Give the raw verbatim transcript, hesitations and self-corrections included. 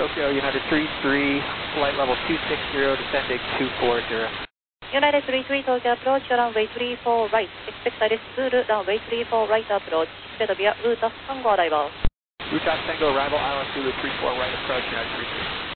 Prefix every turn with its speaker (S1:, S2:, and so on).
S1: Tokyo United three three, flight level two six zero, descending two four zero.
S2: United three three Tokyo approach, runway three four right. Expect direct Zulu, runway three four right approach. Set via route of Tango arrival.
S1: Route of Tango arrival, Island Zulu three four right approach, United three three.